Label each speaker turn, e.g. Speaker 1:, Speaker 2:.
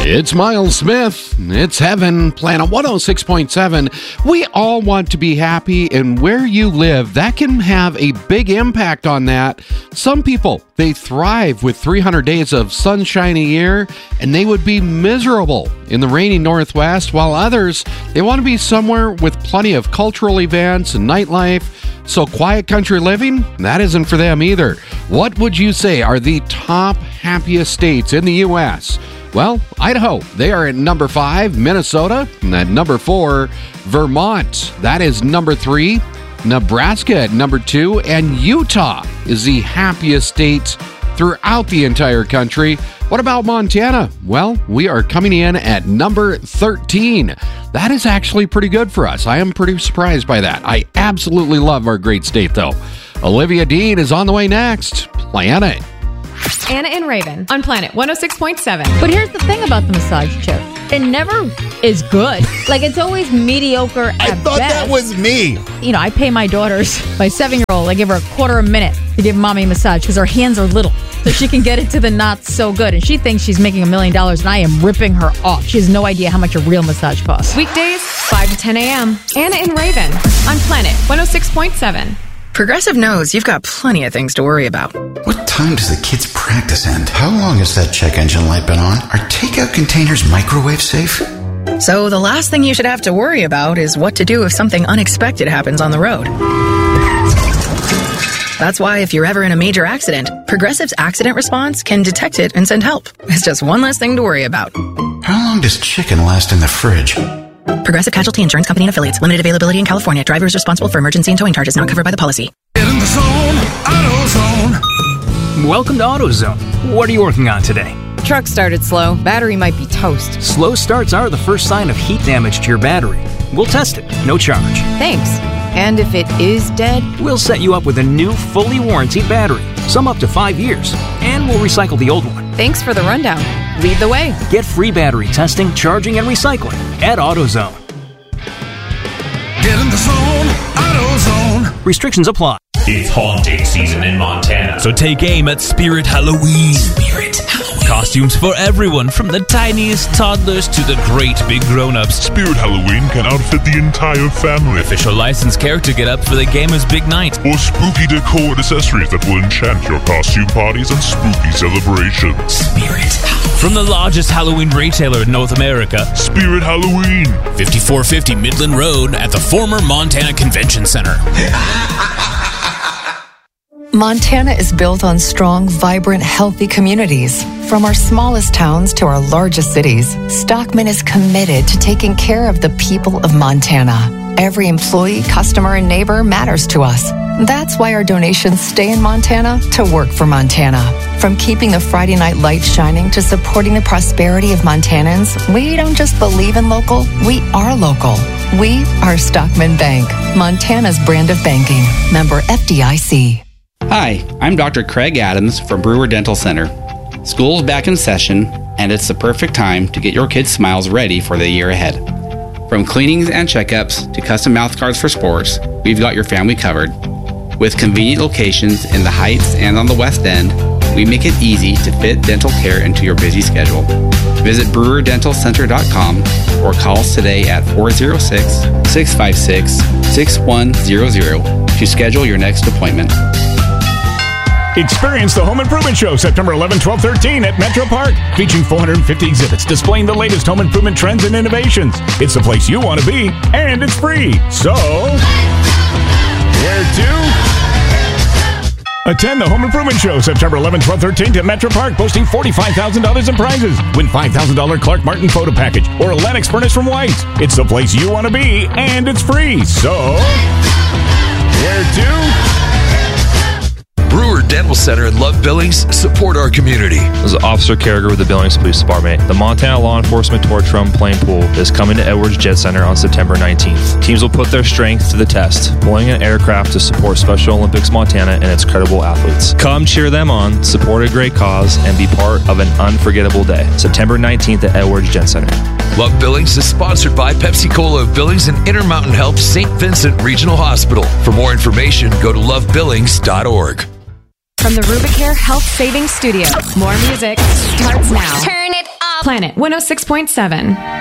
Speaker 1: It's Miles Smith. It's Heaven, Planet 106.7. We all want to be happy, and where you live, that can have a big impact on that. Some people, they thrive with 300 days of sunshine a year, and they would be miserable in the rainy Northwest, while others, they want to be somewhere with plenty of cultural events and nightlife. So quiet country living, that isn't for them either. What would you say are the top happiest states in the U.S.? Well, Idaho, they are at number 5, Minnesota, and at number 4, Vermont. That is number 3, Nebraska at number 2, and Utah is the happiest state throughout the entire country. What about Montana? Well, we are coming in at number 13. That is actually pretty good for us. I am pretty surprised by that. I absolutely love our great state, though. Olivia Dean is on the way next. Planet.
Speaker 2: Anna and Raven on Planet 106.7.
Speaker 3: But here's the thing about the massage chair. It never is good. Like, it's always mediocre at best.
Speaker 4: I thought that was me.
Speaker 3: You know, I pay my daughters, my 7-year-old, I give her a quarter a minute to give mommy a massage because her hands are little. So she can get into the not so good. And she thinks she's making $1 million and I am ripping her off. She has no idea how much a real massage costs.
Speaker 2: Weekdays, 5 to 10 a.m. Anna and Raven on Planet 106.7.
Speaker 5: Progressive knows you've got plenty of things to worry about.
Speaker 6: What time does the kids' practice end? How long has that check engine light been on? Are takeout containers microwave safe?
Speaker 5: So the last thing you should have to worry about is what to do if something unexpected happens on the road. That's why if you're ever in a major accident, Progressive's accident response can detect it and send help. It's just one less thing to worry about.
Speaker 6: How long does chicken last in the fridge?
Speaker 5: Progressive Casualty Insurance Company and Affiliates. Limited availability in California. Driver is responsible for emergency and towing charges not covered by the policy.
Speaker 7: Get in the zone, AutoZone.
Speaker 8: Welcome to AutoZone. What are you working on today?
Speaker 9: Truck started slow. Battery might be toast.
Speaker 8: Slow starts are the first sign of heat damage to your battery. We'll test it. No charge.
Speaker 9: Thanks. And if it is dead?
Speaker 8: We'll set you up with a new, fully warranted battery. Some up to 5 years. And we'll recycle the old one.
Speaker 9: Thanks for the rundown. Lead the way.
Speaker 8: Get free battery testing, charging, and recycling at AutoZone.
Speaker 7: Get in the zone, AutoZone.
Speaker 8: Restrictions apply.
Speaker 10: It's haunting season in Montana, so take aim at Spirit Halloween. Spirit Halloween. Costumes for everyone, from the tiniest toddlers to the great big grown-ups.
Speaker 11: Spirit Halloween can outfit the entire family.
Speaker 10: Official licensed character get-up for the gamer's big night.
Speaker 11: Or spooky decor and accessories that will enchant your costume parties and spooky celebrations.
Speaker 10: Spirit Halloween. From the largest Halloween retailer in North America,
Speaker 11: Spirit Halloween.
Speaker 10: 5450 Midland Road at the former Montana Convention Center.
Speaker 12: Montana is built on strong, vibrant, healthy communities. From our smallest towns to our largest cities, Stockman is committed to taking care of the people of Montana. Every employee, customer, and neighbor matters to us. That's why our donations stay in Montana to work for Montana. From keeping the Friday night lights shining to supporting the prosperity of Montanans, we don't just believe in local, we are local. We are Stockman Bank, Montana's brand of banking. Member FDIC.
Speaker 13: Hi, I'm Dr. Craig Adams from Brewer Dental Center. School's back in session, and it's the perfect time to get your kids' smiles ready for the year ahead. From cleanings and checkups to custom mouth guards for sports, we've got your family covered. With convenient locations in the Heights and on the West End, we make it easy to fit dental care into your busy schedule. Visit brewerdentalcenter.com or call us today at 406-656-6100 to schedule your next appointment.
Speaker 14: Experience the Home Improvement Show September 11, 12, 13 at Metro Park, featuring 450 exhibits displaying the latest home improvement trends and innovations. It's the place you want to be, and it's free. So, where to? Attend the Home Improvement Show September 11, 12, 13 at Metro Park, boasting $45,000 in prizes. Win $5,000 Clark Martin photo package or a Lennox furnace from White's. It's the place you want to be, and it's free. So, where to?
Speaker 15: Brewer Dental Center in Love Billings support our community.
Speaker 16: As an Officer Carriger with the Billings Police Department, the Montana Law Enforcement Torch Run Plane Pool is coming to Edwards Jet Center on September 19th. Teams will put their strength to the test, pulling an aircraft to support Special Olympics Montana and its credible athletes. Come cheer them on, support a great cause, and be part of an unforgettable day. September 19th at Edwards Jet Center.
Speaker 15: Love Billings is sponsored by Pepsi Cola of Billings and Intermountain Health St. Vincent Regional Hospital. For more information, go to lovebillings.org.
Speaker 2: From the Rubicare Health Savings Studio, more music starts now.
Speaker 17: Turn it up.
Speaker 2: Planet Planet 106.7.